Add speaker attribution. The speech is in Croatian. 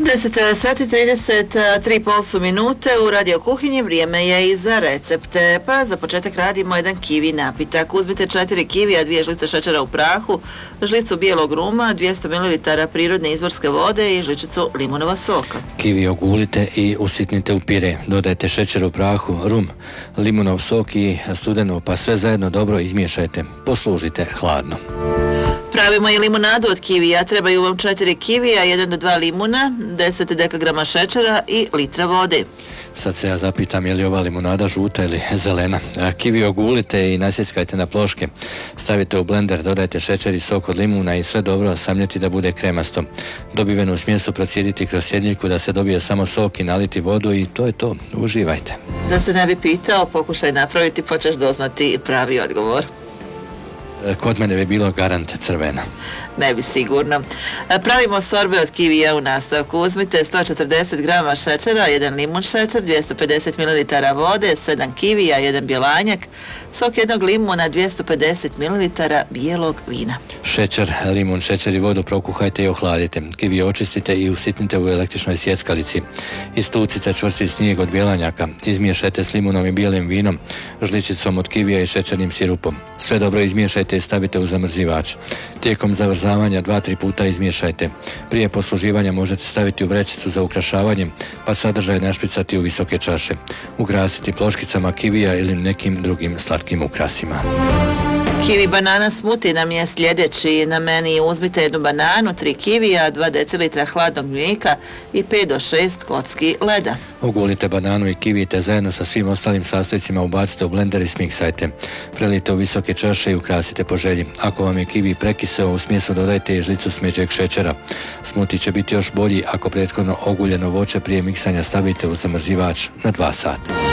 Speaker 1: 10 sati 33 su minute u radio kuhinji, vrijeme je i za recepte. Pa za početak radimo jedan kiwi napitak. Uzmite 4 kivija, 2 žlice šećera u prahu, žlicu bijelog ruma, 200 ml prirodne izvorske vode i žličicu limunova soka.
Speaker 2: Kiwi ogulite i usitnite u pire. Dodajte šećer u prahu, rum, limunov sok i studenu, pa sve zajedno dobro izmiješajte. Poslužite hladno.
Speaker 1: Pravimo i limunadu od kivija. Trebaju vam 4 kivija, 1 do 2 limuna, 10 dekagrama šećera i litra vode.
Speaker 2: Sad se ja zapitam je li ova limunada žuta ili zelena. Kiwi ogulite i nasjeckajte na ploške. Stavite u blender, dodajte šećer i sok od limuna i sve dobro samljeti da bude kremasto. Dobivenu smjesu procijediti kroz sjedljiku da se dobije samo sok i naliti vodu i to je to. Uživajte.
Speaker 1: Da se ne bi pitao, pokušaj napraviti pa ćeš doznati pravi odgovor.
Speaker 2: Kod mene bi bilo garant crvena.
Speaker 1: Ne bi sigurno. Pravimo sorbe od kivija u nastavku. Uzmite 140 grama šećera, 1 limun šećer, 250 ml vode, 7 kivija, 1 bjelanjak, sok jednog limuna, 250 ml bijelog vina.
Speaker 2: Šećer, limun, šećer i vodu prokuhajte i ohladite. Kivi očistite i usitnite u električnoj sjeckalici. Istucite čvrsti snijeg od bjelanjaka. Izmiješajte s limunom i bijelim vinom, žličicom od kivija i šećernim sirupom. Sve dobro izmiješajte i stavite u zamrzivač. Tijekom zavrzavanja 2-3 puta izmiješajte. Prije posluživanja možete staviti u vrećicu za ukrašavanje, pa sadržaj našpricati u visoke čaše. Ukrasiti ploškicama kivija ili nekim drugim slatkim ukrasima.
Speaker 1: Kiwi banana smoothie nam je sljedeći. Na meni uzmite 1 bananu, 3 kivija, 2 decilitra hladnog mlijeka i 5 do 6 kocki leda.
Speaker 2: Ogulite bananu i kiwi te zajedno sa svim ostalim sastojcima ubacite u blender i smiksajte. Prelijte u visoke čaše i ukrasite po želji. Ako vam je kiwi prekiseo, u smjesu dodajte i žlicu smeđeg šećera. Smoothie će biti još bolji ako prethodno oguljeno voće prije miksanja stavite u zamrzivač na 2 sata.